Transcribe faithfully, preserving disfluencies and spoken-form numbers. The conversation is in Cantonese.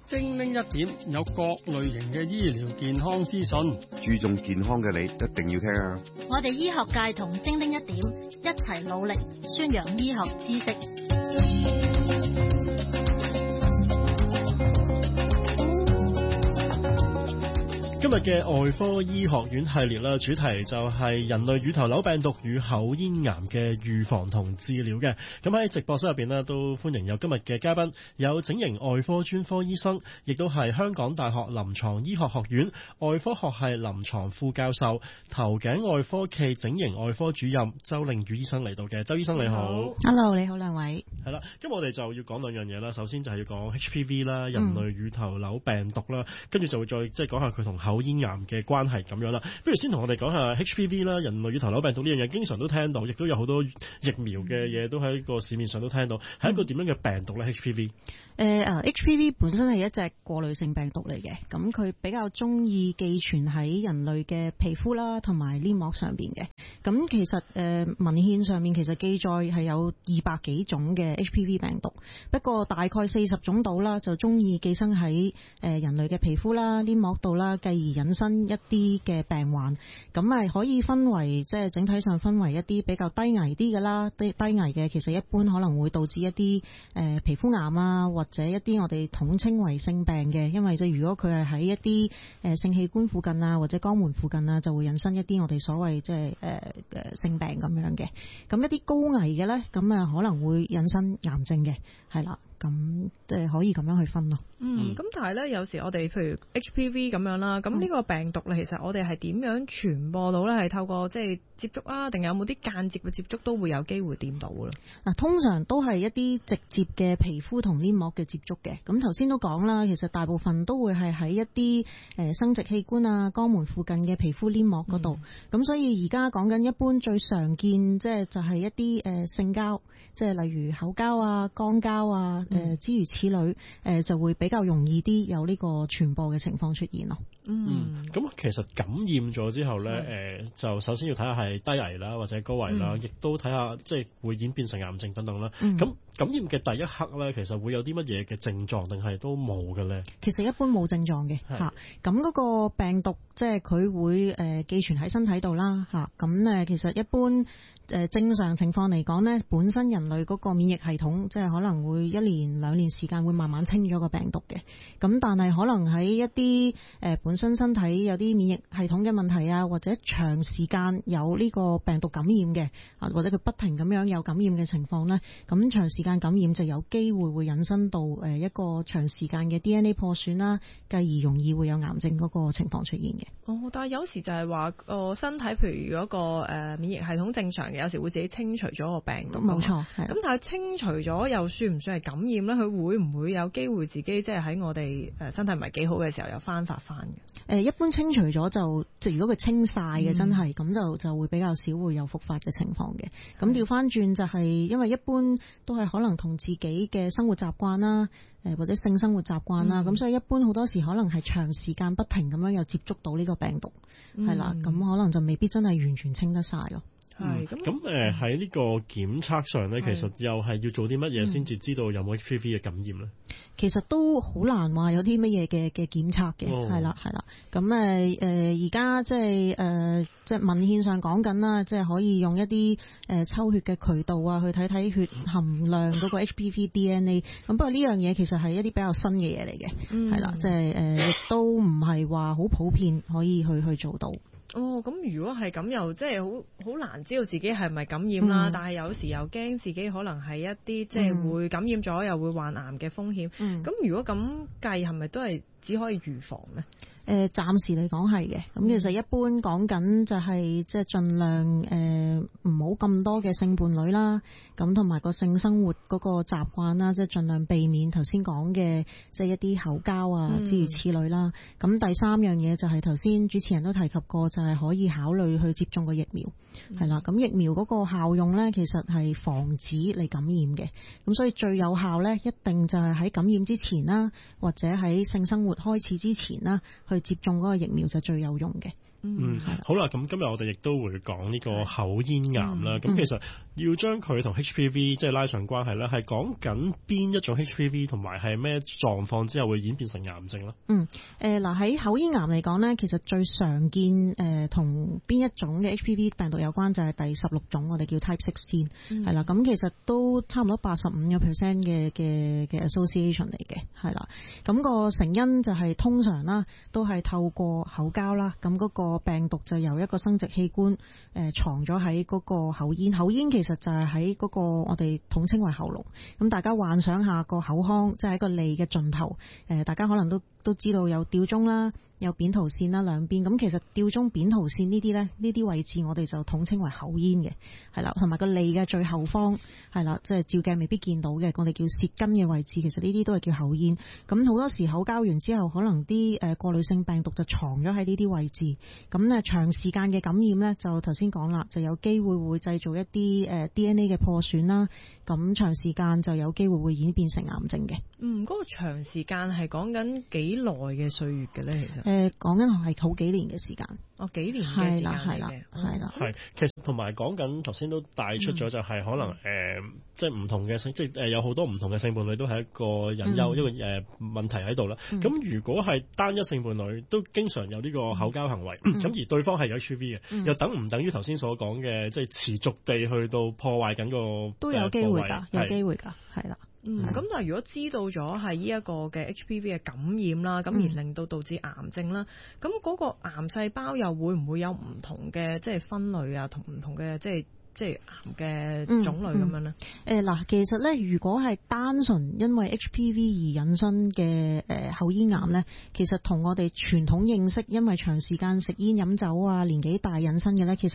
精靈一點有各類型嘅醫療健康資訊， 注重健康嘅你一定要聽啊！ 我哋醫學界同精靈一點一齊努力宣揚醫學知識。 今日嘅外科醫學院系列啦，主題就係人類乳頭瘤病毒與口咽癌嘅預防同治療嘅。咁喺直播室入邊呢，都歡迎有今日嘅嘉賓，有整形外科專科醫生，亦都係香港大學臨床醫學學院外科學系臨床副教授、頭頸外科暨整形外科主任周令宇醫生嚟到嘅。周醫生你好。 Hello， 你好兩位。 係啦，今日我哋就要講兩樣嘢啦。首先就係要講 H P V 啦，人類乳頭瘤病毒啦，跟住就會再即係講下佢同口咽癌嘅關係咁樣啦。不如先同我哋講下 H P V 啦，人類乳頭瘤病毒呢樣嘢，經常都聽到，亦都有好多疫苗嘅嘢都喺個市面上都聽到，係一個點樣嘅病毒咧 ？H P V？ 誒誒 ，H P V 本身係一隻過濾性病毒嚟嘅，咁佢比較中意寄存喺人類嘅皮膚啦，同埋黏膜上邊嘅。咁其實誒、呃、文獻上面其實記載係有二百幾種嘅 H P V 病毒，不過大概四十種度啦，就中意寄生喺誒人類嘅皮膚啦、黏膜度啦，繼而引申一啲嘅病患。咁係可以分為即係整體上分為一啲比較低危啲嘅啦，低低危嘅其實一般可能會導致一啲誒、呃、皮膚癌啊，或者一啲我哋統稱為性病嘅，因為即係如果佢係喺一啲誒性器官附近啊，或者肛門附近啊，就會引申一啲我哋所謂即係誒誒性病咁樣嘅。咁一啲高危嘅咧，咁啊可能會引申癌症嘅，係啦。咁即係可以咁樣去分咯。 嗯，咁但係咧，有時我哋譬如 H P V 咁樣啦，咁呢個病毒咧，其實我哋係點樣傳播到咧？係透過即係接觸啊，定有冇啲間接嘅接觸都會有機會掂到嘅咧？ 嗱，通常都係一啲直接嘅皮膚同黏膜嘅接觸嘅。咁頭先都講啦，其實大部分都會係喺一啲誒生殖器官啊、肛門附近嘅皮膚黏膜嗰度。咁、嗯、所以而家講緊一般最常見，即係就係一啲誒性交，即係例如口交啊、肛交啊。誒、呃，諸如此類，誒、呃、就會比較容易啲有呢個傳播嘅情況出現咯。 嗯，咁、嗯、其實感染咗之後咧，誒、呃、就首先要睇下係低危啦，或者高危啦，亦、嗯、都睇下即係會演變成癌症等等啦。咁、嗯、感染嘅第一刻咧，其實會有啲乜嘢嘅症狀，定係都冇嘅咧？ 其實一般冇症狀嘅嚇。咁嗰個病毒即係佢會誒、呃、寄存喺身體度啦嚇。咁誒其實一般誒、呃、正常情況嚟講咧，本身人類嗰個免疫系統即係可能會一年兩年時間會慢慢清咗個病毒嘅。咁但係可能喺一啲誒、呃、本身身體有啲免疫系統嘅問題啊，或者長時間有呢個病毒感染嘅啊，或者佢不停咁樣有感染嘅情況咧，咁長時間感染就有機會會引申到誒一個長時間嘅 D N A 破損啦，繼而容易會有癌症嗰個情況出現嘅。 哦，但係有時就係話個身體，譬如如果個誒免疫系統正常嘅，有時會自己清除咗個病毒。 冇錯，係。 咁但係清除咗又算唔算係感染咧？佢會唔會有機會自己即係喺我哋誒身體唔係幾好嘅時候又翻發翻嘅？誒， 一般清除咗就即係如果佢清晒嘅、嗯、真係咁就就會比較少會有復發嘅情況嘅。咁調翻轉就係因為一般都係可能同自己嘅生活習慣啦，誒或者性生活習慣啦，咁、嗯、所以一般好多時可能係長時間不停咁樣又接觸到呢個病毒，係、嗯、啦，咁可能就未必真係完全清得晒咯。 係咁咁誒喺呢個檢測上咧，其實又係要做啲乜嘢先至知道有冇 H P V 嘅感染咧？ 其實都好難話有啲乜嘢嘅嘅檢測嘅，係啦係啦。咁誒誒而家即係誒即係文獻上講緊啦，即係可以用一啲誒抽血嘅渠道啊，去睇睇血含量嗰個 H P V D N A。咁不過呢樣嘢其實係一啲比較新嘅嘢嚟嘅，係、嗯、啦，即係誒亦都唔係話好普遍可以去去做到。 哦，咁如果係咁，又即係好好難知道自己係咪感染啦、嗯。但係有時又驚自己可能係一啲即係會感染咗、嗯、又會患癌嘅風險。咁、嗯、如果咁計，係咪都係只可以預防呢？ 誒、呃，暫時嚟講係嘅。咁其實一般講緊就係即係盡量誒唔好咁多嘅性伴侶啦，咁同埋個性生活嗰個習慣啦，即係盡量避免頭先講嘅即係一啲口交啊諸、嗯、如此類啦。咁第三樣嘢就係頭先主持人都提及過，就係可以考慮去接種個疫苗，係、嗯、啦。咁疫苗嗰個效用咧，其實係防止你感染嘅。咁所以最有效咧，一定就係喺感染之前啦，或者喺性生活開始之前啦，去接種嗰個疫苗就最有用嘅。 嗯，好啦，咁今日我哋亦都會講呢個口咽癌啦。咁、嗯、其實要將佢同 H P V 即係拉上關係咧，係講緊邊一種 H P V 同埋係咩狀況之後會演變成癌症咧？ 嗯，誒嗱喺口咽癌嚟講咧，其實最常見誒同邊一種嘅 H P V 病毒有關就係第十六種，我哋叫 Type sixteen，係啦。咁、嗯、其實都差唔多八十五個 percent 嘅嘅嘅 association 嚟嘅，係啦。咁、那個成因就係通常啦，都係透過口交啦，咁、那、嗰個病毒就由一個生殖器官誒、呃、藏咗喺嗰個口咽，口咽其實就係喺嗰個我哋統稱為喉嚨。咁大家幻想下個口腔，即係喺個脷嘅盡頭，誒、呃、大家可能都都知道有吊鐘啦，有扁桃腺啦兩邊。咁其實吊鐘、扁桃腺呢啲咧，呢啲位置我哋就統稱為口咽嘅，係啦，同埋個脷嘅最後方係啦，即係照鏡未必見到嘅，我哋叫舌根嘅位置，其實呢啲都係叫口咽。咁好多時口交完之後，可能啲誒過濾性病毒就藏咗喺呢啲位置。咁咧長時間嘅感染咧，就頭先講啦，就有機會會製造一啲誒 D N A 嘅破損啦。咁長時間就有機會會演變成癌症嘅。 嗯，嗰、那個長時間係講緊幾耐嘅歲月嘅咧？其實誒講緊係好幾年嘅時間。 哦，幾年嘅時間嚟嘅。 係啦，係啦。 係，其實同埋講緊頭先都帶出咗，就係可能誒、嗯呃，即係唔同嘅性，即係誒有好多唔同嘅性伴侶都係一個隱憂、嗯，一個誒、呃、問題喺度啦。咁、嗯、如果係單一性伴侶都經常有呢個口交行為，咁、嗯、而對方係有 H P V 嘅、嗯，又等唔等於頭先所講嘅，即係持續地去到破壞緊個都有機會㗎，有機會㗎，係啦。 嗯，咁但係如果知道咗係呢一個嘅 H P V 嘅感染啦，咁、嗯、而令到導致癌症啦，咁嗰個癌細胞又會唔會有唔同嘅即係分類啊，同唔同嘅即係即係癌嘅種類咁樣咧？誒、 嗯、嗱、嗯，其實咧，如果係單純因為 H P V 而引申嘅誒口咽癌咧，其實同我哋傳統認識因為長時間食煙飲酒啊、年紀大引申嘅咧，其實